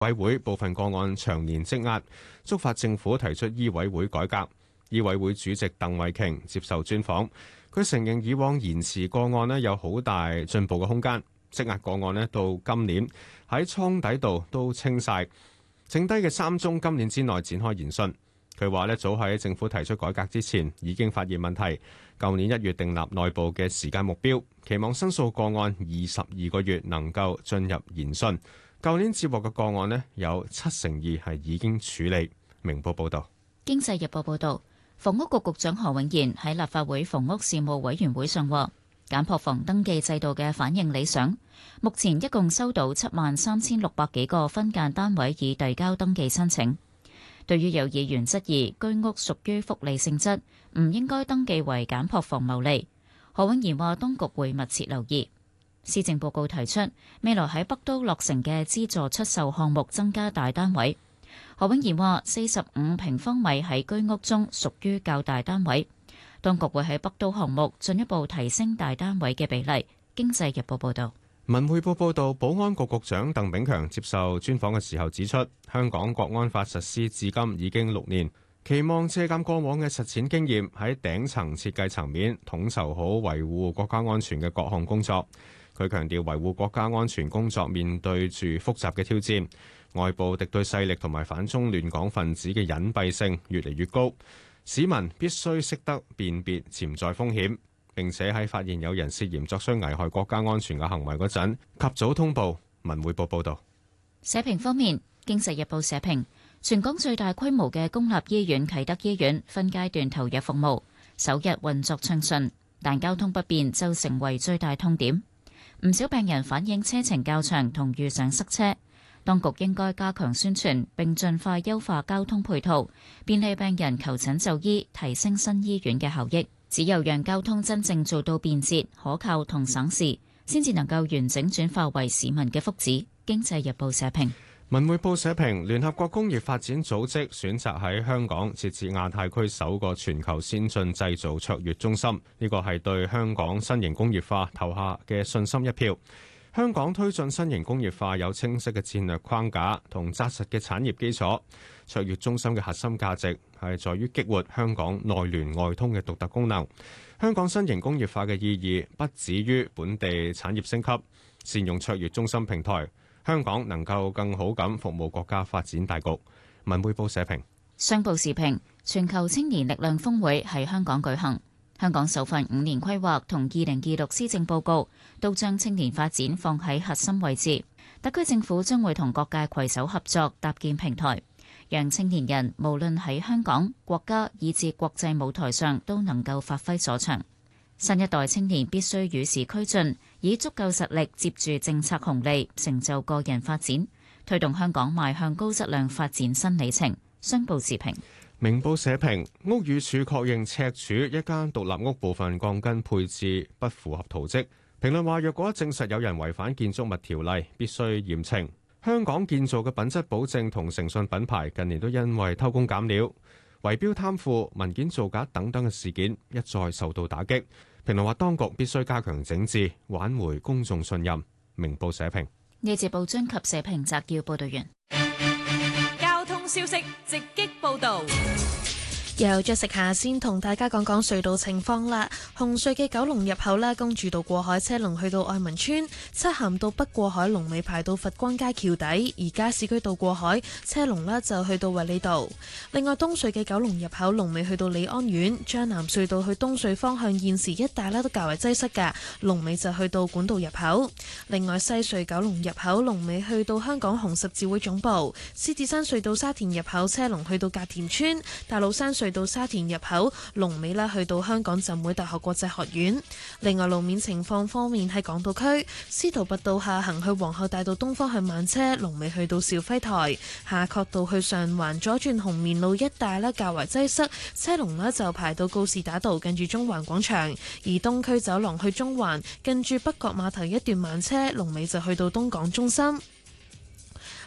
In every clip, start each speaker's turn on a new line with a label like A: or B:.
A: 委會部分個案長年積壓，觸發政府提出醫委會改革。醫委會主席鄧惠瓊接受專訪，佢承認以往延遲個案有好大進步嘅空間，積壓個案到今年喺倉底度都清晒，剩低嘅3宗今年之內展開研訊。佢話早喺政府提出改革之前已經發現問題，舊年1月訂立內部嘅時間目標，期望申訴個案22個月能夠進入研訊。舊年接獲嘅個案有2%係已經處理。明報報道。
B: 經濟日報報道，房屋局局長何永賢喺立法會房屋事務委員會上話，簡樸房登記制度嘅反應理想，目前一共收到73600幾個分間單位已遞交登記申請。對於有議員質疑居屋屬於福利性質，唔應該登記為簡樸房牟利，何永賢話當局會密切留意。施政報告提出未來喺北都落成嘅資助出售項目增加大單位。何永賢話45平方米喺居屋中屬於較大單位，當局會喺北都項目進一步提升大單位嘅比例。經濟日報報道。
A: 文匯報報道，保安局局長鄧炳強接受專訪嘅時候指出，香港國安法實施至今已經6年，期望借鑒過往嘅實踐經驗，喺頂層設計層面統籌好維護國家安全嘅各項工作。佢強調，維護國家安全工作面對住複雜嘅挑戰，外部敵對勢力同埋反中亂港分子嘅隱蔽性越嚟越高，市民必須識得辨別潛在風險，並且喺發現有人涉嫌作出危害國家安全嘅行為嗰陣，及早通報。文匯報報道。
B: 社評方面，經濟日報社評，全港最大規模嘅公立醫院啟德醫院分階段投入服務，首日運作暢順，但交通不便就成為最大痛點。唔少病人反映車程較長同遇上塞車，當局應該加強宣傳，並盡快優化交通配套，便利病人求診就醫，提升新醫院嘅效益。只有讓交通真正做到便捷、可靠同省時，先至能夠完整轉化為市民嘅福祉。經濟日報社評。
A: 文匯報社評，聯合國工業發展組織選擇喺香港設置亞太區首個全球先進製造卓越中心，呢個係對香港新型工業化投下嘅信心一票。香港推進新型工業化有清晰嘅戰略框架同紮實嘅產業基礎。卓越中心嘅核心價值係在於激活香港內聯外通嘅獨特功能。香港新型工業化嘅意義不止於本地產業升級，善用卓越中心平台，香港能夠更好咁服務國家發展大局。文匯報社評。
B: 商報時評，全球青年力量峰會喺香港舉行。香港首份5年規劃同2026施政報告都將青年發展放喺核心位置。特區政府將會同各界攜手合作，搭建平台，讓青年人無論喺香港、國家以至國際舞台上都能夠發揮所長。新一代青年必須與時俱進，以足夠實力接住政策紅利，成就個人發展，推動香港邁向高質量發展新里程。商報時評。
A: 明報社評，屋宇署確認赤柱一間獨立屋部分鋼筋配置不符合圖則。評論話，若果證實有人違反建築物條例，必須嚴懲。香港建造嘅品質保證同誠信品牌近年都因為偷工減料、圍標貪腐、文件造假等等嘅事件一再受到打擊。評論話，當局必須加強整治，挽回公眾信任。明報社評。
B: 呢節報章及社評摘要報道完。
C: 交通消息直擊報道。
D: 由着食下先同大家講講隧道情況啦。紅隧嘅九龍入口啦，公主道過海車龍去到愛民村，漆咸道北過海龍尾排到佛光街橋底，而家市區道過海車龍啦就去到衛理道。另外東隧嘅九龍入口龍尾去到利安苑，將南隧道去東隧方向現時一帶啦都較為擠塞㗎，龍尾就去到管道入口。另外西隧九龍入口龍尾去到香港紅十字會總部，獅子山隧道沙田入口車龍去到隔田村，大老山隧到沙田入口龍尾啦去到香港浸會大學國際學院。另外路面情況方面，喺港島區司徒拔道下行去皇后大道東方向慢車，龍尾去到肇輝台；夏慤道去上環左轉紅棉路一帶啦較為擠塞，車龍啦就排到告士打道近住中環廣場。而東區走廊去中環近住北角碼頭一段慢車，龍尾就去到東港中心。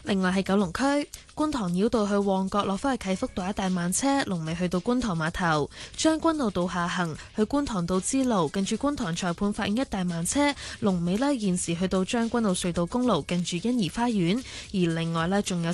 D: 另外喺九龍區，觀塘繞道去旺角落返去啟福道一帶慢車，龍尾去到觀塘碼頭；將軍澳道下行去觀塘道支路，近住觀塘裁判法院一帶慢車，龍尾呢現時去到將軍澳隧道公路近住欣怡花園。而另外呢，仲有